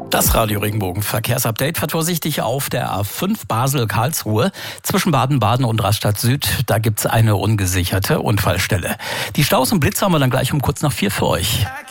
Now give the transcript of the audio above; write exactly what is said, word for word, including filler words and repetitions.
Das Radio Regenbogen Verkehrsupdate fährt vorsichtig auf der A fünf Basel-Karlsruhe zwischen Baden-Baden und Rastatt Süd. Da gibt's eine ungesicherte Unfallstelle. Die Staus und Blitze haben wir dann gleich um kurz nach vier für euch.